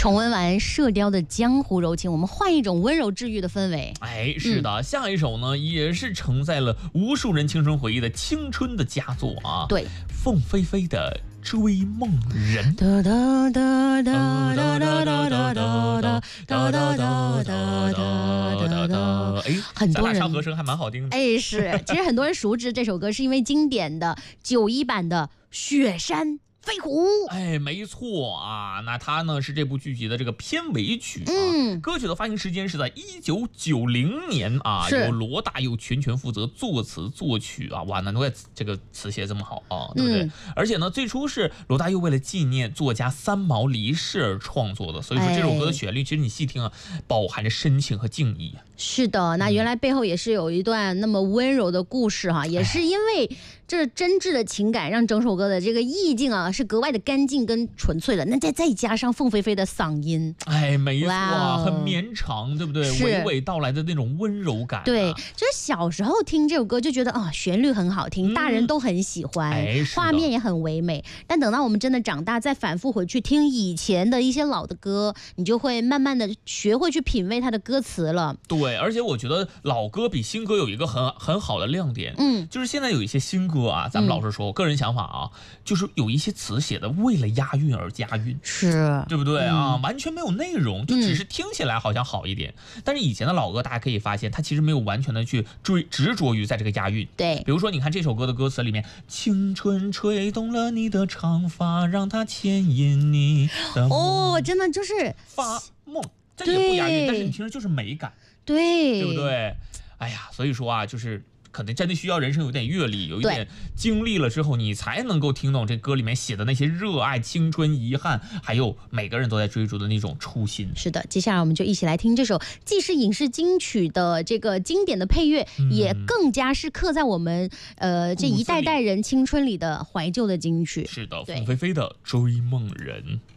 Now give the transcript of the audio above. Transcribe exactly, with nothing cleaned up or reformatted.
重温完《射雕》的江湖柔情，我们换一种温柔治愈的氛围。 哎，是的，嗯、下一首呢也是承载了无数人青春回忆的青春的佳作啊。 对， 凤飞飞的《追梦人》。 哒哒哒哒哒哒哒哒哒哒哒哒哒哒。 哎， 很多人咱俩唱和声还蛮好听的。 哎，是，其实很多人熟知这首歌，是因为经典的九一版的《雪山飞狐》。 哎，没错啊，那它呢是这部剧集的这个片尾曲啊。 嗯， 歌曲的发行时间是在一九九零年啊，由罗大佑全权负责作词作曲啊。哇，难怪这个词写这么好啊，对不对？嗯、而且呢，最初是罗大佑为了纪念作家三毛离世而创作的，所以说这首歌的旋律，其实你细听啊，饱含着深情和敬意。 是的，那原来背后也是有一段那么温柔的故事哈、啊，也是因为这真挚的情感，让整首歌的这个意境啊是格外的干净跟纯粹的。那再再加上凤飞飞的嗓音， 哎，没错，啊，很绵长，对不对？娓娓道来的那种温柔感、啊。 对，就是小时候听这首歌就觉得啊、哦，旋律很好听，嗯、大人都很喜欢， 哎、 画面也很唯美。但等到我们真的长大，再反复回去听以前的一些老的歌，你就会慢慢的学会去品味它的歌词了。 对。对，而且我觉得老歌比新歌有一个很很好的亮点，嗯，就是现在有一些新歌啊，咱们老实说，嗯、我个人想法啊，就是有一些词写的为了押韵而押韵， 是， 对不对啊？嗯、完全没有内容，就只是听起来好像好一点。嗯、但是以前的老歌，大家可以发现，它其实没有完全的去追执着于在这个押韵。 对， 比如说，你看这首歌的歌词里面，青春吹动了你的长发，让它牵引你的哦，真的就是发梦，这也不押韵，但是你听着就是美感。 对， 对不对？哎呀，所以说啊，就是可能真的需要人生有点阅历，有一点经历了之后，你才能够听懂这歌里面写的那些热爱、青春、遗憾，还有每个人都在追逐的那种初心。 是的，接下来我们就一起来听这首既是影视金曲的这个经典的配乐，嗯、也更加是刻在我们呃这一代代人青春里的怀旧的金曲。 是的，凤飞飞的《追梦人》。